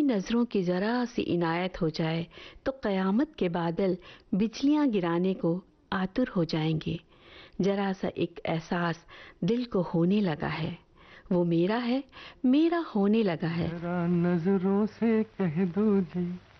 नजरों की जरा सी इनायत हो जाए तो कयामत के बादल बिजलियां गिराने को आतुर हो जाएंगे। जरा सा एक एहसास दिल को होने लगा है, वो मेरा है, मेरा होने लगा है। जरा नजरों से कह दो जी